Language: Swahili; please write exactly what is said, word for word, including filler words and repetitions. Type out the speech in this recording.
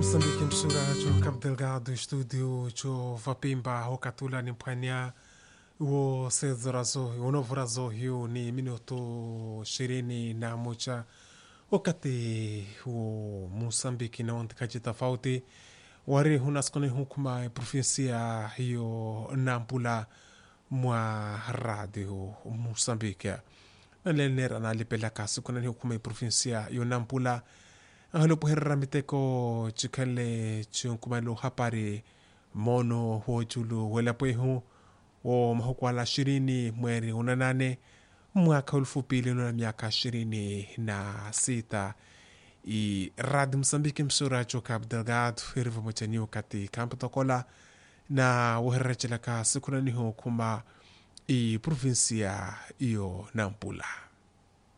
Moçambique msura cho Cabo Delgado estúdio cho vapimba hokatula ni mpania uo sezrazo unovrazo hiyo ni minuto ishirini na moja wakati huo Moçambique na wantikaji tofauti wari hunaskoni hukuma provinsia hiyo Nampula mwa radio Moçambique nalelera nalipeleka sikuna ni hukuma provinsia hiyo Nampula halo puherra miteko chikale chunkumalo hapari mono hojulu wela pwehu o mahukwala shirini mweri unanane mwaka ulfupili na miaka shirini na sita i rad Msambiki msura cho Cabo Delgado hirivu mchanyu kati kampo tokola na waherra chilaka sikuna niho kuma i provinsia iyo Nampula.